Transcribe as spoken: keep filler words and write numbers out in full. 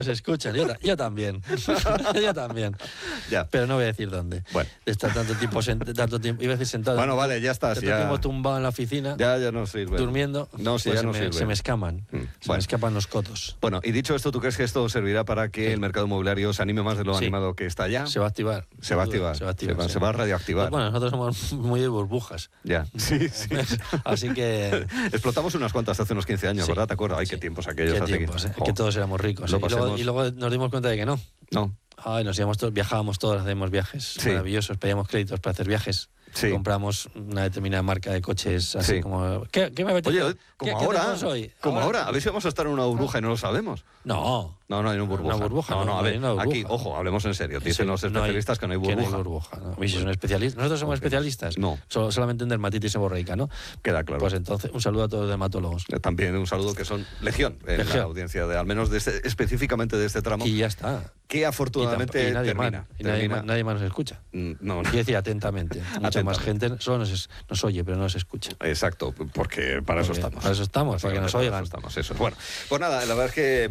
Se escuchan, yo, yo también. Yo también. Ya. Pero no voy a decir dónde. Bueno. De estar tanto tiempo, sent- tanto tiempo, iba a decir sentado. Bueno, vale, ya estás. Tanto Ya, tiempo tumbado en la oficina, ya, ya no sirve. durmiendo. No, sí, pues ya se no me, sirve. Se me escapan. Mm, Se bueno. me escapan los cotos. Bueno, y dicho esto, ¿tú crees que esto servirá para que Sí. el mercado inmobiliario se anime más de lo Sí. animado que está ya? Se va a activar. Se va a activar. Se va a activar. Se va- sí. se va a radioactivar. Pues bueno, nosotros somos muy de burbujas. Ya. Sí, sí. Así que. Explotamos unas cuantas hace unos quince años, Sí. ¿verdad? ¿Te acuerdas? Ay, Sí. qué tiempos aquellos. Qué hace tiempos, que... ¿eh? Jo. Que todos éramos ricos. Lo ¿eh? Y, luego, pasemos. y luego nos dimos cuenta de que no. No. Ay, nos íbamos todos, viajábamos todos, hacíamos viajes Sí. maravillosos, pedíamos créditos para hacer viajes. Sí. Compramos una determinada marca de coches, así Sí. como. ¿Qué, qué me apetece? Oye, como ¿Qué- qué ahora, hacemos hoy? como ahora, a ver si vamos a estar en una burbuja y no lo sabemos. No. No, no hay una burbuja. Una burbuja, No, no, no, a no hay ver, una burbuja. aquí, ojo, hablemos en serio. Dicen Sí, los no hay- especialistas que no hay burbuja. Que no hay burbuja. ¿no? Y si son especialistas. Nosotros somos Ok. especialistas. No. Solo- solamente en dermatitis seborreica, ¿no? Queda claro. Pues entonces, un saludo a todos los dermatólogos. Eh, También un saludo que son legión en Legión. la audiencia, de al menos de este, específicamente de este tramo, Y ya está. que Y, afortunadamente tamp- y nadie, termina. más, y nadie, termina. más, nadie más nos escucha. Mm, No, no. Quiero decir atentamente. Mucha más Atentamente. gente solo nos, es- nos oye, pero no nos escucha. Exacto, porque para eso Porque estamos. para eso estamos, para que nos Básicamente oigan. Para eso estamos, eso es. Bueno, pues nada, la verdad es que